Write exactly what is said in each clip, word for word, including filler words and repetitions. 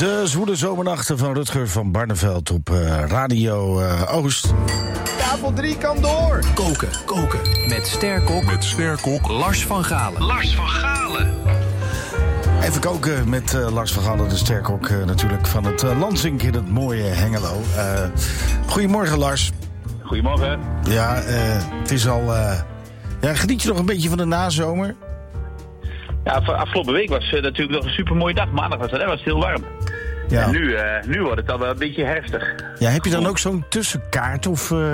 De zwoele zomernachten van Rutger van Barneveld op uh, Radio uh, Oost. Tafel drie kan door. Koken, koken. Met sterkok. Met sterkok. Lars van Galen. Lars van Galen. Even koken met uh, Lars van Galen, de sterkok uh, natuurlijk van het uh, Lansink in het mooie Hengelo. Uh, goedemorgen, Lars. Goedemorgen. Ja, uh, het is al... Uh, ja, geniet je nog een beetje van de nazomer? Ja, afgelopen week was uh, natuurlijk nog een supermooie dag. Maandag was het, hè, was heel warm. Ja. En nu, uh, nu wordt het al wel een beetje herfstig. Ja, heb je dan ook zo'n tussenkaart of... Uh...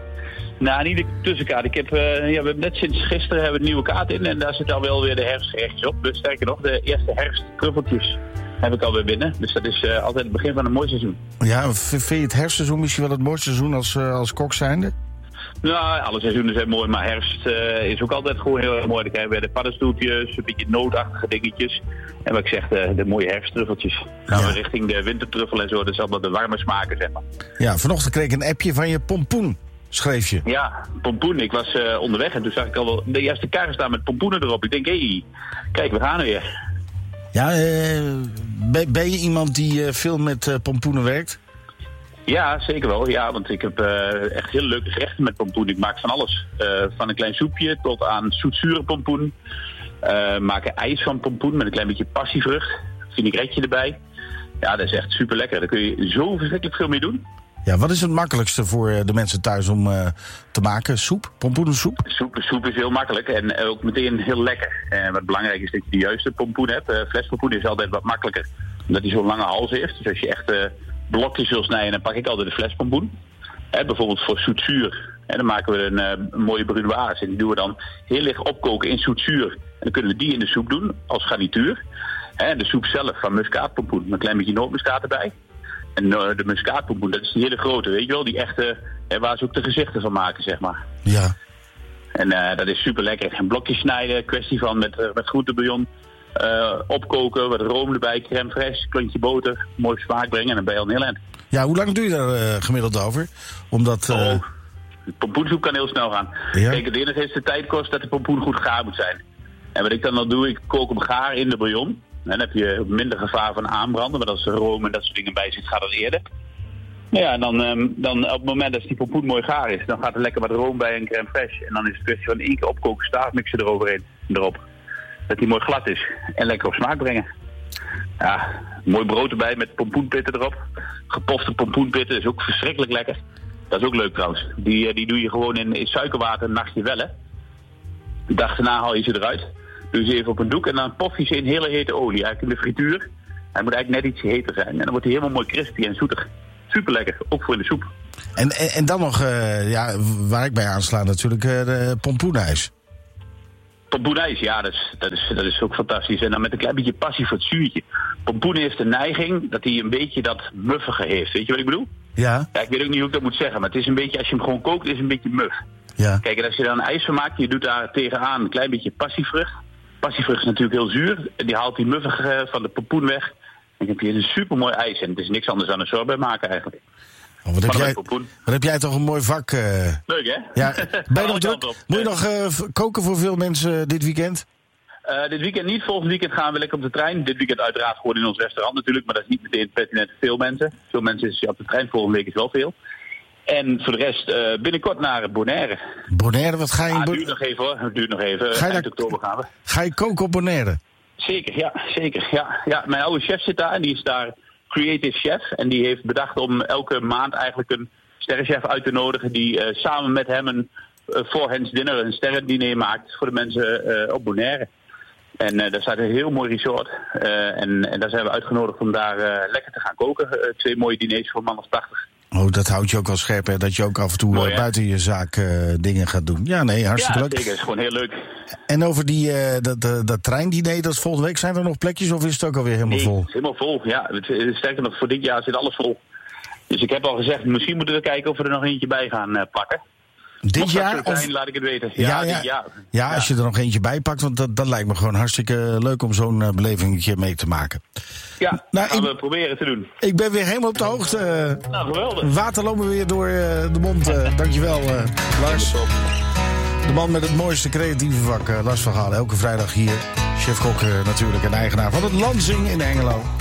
Nou, niet de tussenkaart. Ik heb, uh, ja, we hebben net sinds gisteren hebben we een nieuwe kaart in en daar zit alweer weer de herfstgerechtjes op. Dus sterker nog, de eerste herfsttruffeltjes heb ik alweer binnen. Dus dat is uh, altijd het begin van een mooi seizoen. Ja, vind je het herfstseizoen misschien wel het mooiste seizoen als, uh, als kok zijnde? Nou, alle seizoenen zijn mooi, maar herfst uh, is ook altijd gewoon heel erg mooi. Dan krijgen we de paddenstoeltjes, een beetje nootachtige dingetjes. En wat ik zeg, de, de mooie herfsttruffeltjes. Gaan ja. we richting de wintertruffel en zo, dat is allemaal de warme smaken, zeg maar. Ja, vanochtend kreeg ik een appje van je pompoen, schreef je. Ja, pompoen. Ik was uh, onderweg en toen zag ik al wel de eerste kaart staan met pompoenen erop. Ik denk, hé, hey, kijk, we gaan weer. Ja, uh, ben, ben je iemand die uh, veel met uh, pompoenen werkt? Ja, zeker wel. Ja, want ik heb uh, echt hele leuke gerechten met pompoen. Ik maak van alles. Uh, van een klein soepje tot aan zoetzure pompoen. Uh, maken ijs van pompoen met een klein beetje passievrucht. Vinaigretje erbij. Ja, dat is echt super lekker. Daar kun je zo verschrikkelijk veel mee doen. Ja, wat is het makkelijkste voor de mensen thuis om uh, te maken? Soep? Pompoenensoep? Soep, soep is heel makkelijk en ook meteen heel lekker. En wat belangrijk is dat je de juiste pompoen hebt. Uh, flespompoen is altijd wat makkelijker. Omdat hij zo'n lange hals heeft. Dus als je echt... Uh, blokjes wil snijden, dan pak ik altijd de flespompoen. He, bijvoorbeeld voor zoetzuur. En dan maken we een, uh, een mooie brunoise. En die doen we dan heel licht opkoken in zoetzuur. En dan kunnen we die in de soep doen als garnituur. En de soep zelf van muskaatpompoen. Met een klein beetje nootmuskaat erbij. En uh, de muskaatpompoen, dat is die hele grote, weet je wel. Die echte, uh, waar ze ook de gezichten van maken, zeg maar. Ja. En uh, dat is super lekker. Een blokje snijden, kwestie van met, uh, met groentebouillon. Uh, opkoken, wat room erbij, crème fraîche, klontje boter, mooi smaak brengen en dan ben je al een heel eind. Ja, hoe lang doe je daar uh, gemiddeld over? Omdat, uh... oh, de pompoensoep kan heel snel gaan. Ja? Kijk, het enige is de tijd kost dat de pompoen goed gaar moet zijn. En wat ik dan al doe, ik kook hem gaar in de bouillon. En dan heb je minder gevaar van aanbranden, want als er room en dat soort dingen bij zit, gaat dat eerder. Ja, en dan, um, dan op het moment dat die pompoen mooi gaar is, dan gaat er lekker wat room bij en crème fraîche. En dan is het kwestie van één keer opkoken, staafmixen eroverheen, erop. Dat die mooi glad is en lekker op smaak brengen. Ja, mooi brood erbij met pompoenpitten erop. Gepofte pompoenpitten is ook verschrikkelijk lekker. Dat is ook leuk trouwens. Die, die doe je gewoon in, in suikerwater een nachtje wellen. De dag daarna haal je ze eruit. Doe je ze even op een doek en dan pof je ze in hele hete olie. Eigenlijk in de frituur. Hij moet eigenlijk net iets heter zijn. En dan wordt hij helemaal mooi crispy en zoetig. Super lekker, ook voor in de soep. En, en, en dan nog, uh, ja, waar ik bij aansla natuurlijk, uh, de pompoenijs. Pompoenijs, ja, dat is, dat, is, dat is ook fantastisch. En dan met een klein beetje passie voor het zuurtje. Pompoen heeft de neiging dat hij een beetje dat muffige heeft. Weet je wat ik bedoel? Ja. Ja, ik weet ook niet hoe ik dat moet zeggen, maar het is een beetje, als je hem gewoon kookt, is het een beetje muf. Ja. Kijk, en als je dan ijs van maakt, je doet daar tegenaan een klein beetje passievrucht. Passievrucht is natuurlijk heel zuur. En die haalt die muffige van de pompoen weg. En dan heb je een supermooi ijs. En het is niks anders dan een sorbet maken eigenlijk. Oh, wat, heb jij, wat heb jij toch een mooi vak. Uh... Leuk, hè? Ja, ben je nog druk? Moet je nog uh, koken voor veel mensen uh, dit weekend? Uh, dit weekend niet. Volgend weekend gaan we lekker op de trein. Dit weekend uiteraard gewoon in ons restaurant natuurlijk. Maar dat is niet meteen pertinent voor veel mensen. Veel mensen is op de trein. Volgende week is wel veel. En voor de rest uh, binnenkort naar Bonaire. Bonaire, wat ga je... Ah, in Bo- het duurt nog even hoor. Het duurt nog even. Ga je Eind daar... oktober gaan we. Ga je koken op Bonaire? Zeker, ja. Zeker, ja. ja. Mijn oude chef zit daar en die is daar creative chef. En die heeft bedacht om elke maand eigenlijk een sterrenchef uit te nodigen die uh, samen met hem een uh, voorhands dinner, een sterrendiner maakt voor de mensen uh, op Bonaire. En uh, daar staat een heel mooi resort. Uh, en, en daar zijn we uitgenodigd om daar uh, lekker te gaan koken. Uh, twee mooie diners voor een man of tachtig. Oh, dat houdt je ook wel scherp, hè? Dat je ook af en toe mooi, uh, buiten je zaak uh, dingen gaat doen. Ja, nee, hartstikke ja, leuk. Ja, zeker. Dat is gewoon heel leuk. En over die, uh, dat, uh, dat treindiner, dat is volgende week. Zijn er nog plekjes of is het ook alweer helemaal nee, vol? Het is helemaal vol, ja. Het, sterker nog, voor dit jaar zit alles vol. Dus ik heb al gezegd, misschien moeten we kijken of we er nog eentje bij gaan uh, pakken. Dit Mocht jaar? Dat zijn, of... laat ik het weten. Ja, ja, ja. Dit jaar. ja, als je er nog eentje bij pakt, want dat, dat lijkt me gewoon hartstikke leuk om zo'n uh, belevingetje mee te maken. Ja, nou, gaan ik, we proberen te doen. Ik ben weer helemaal op de hoogte. Uh, nou, geweldig. Water loopt me weer door uh, de mond. Uh, dankjewel, uh, Lars. De man met het mooiste creatieve vak, uh, Lars van Galen. Elke vrijdag hier. Chef-kok uh, natuurlijk en eigenaar van het Lansink in Hengelo.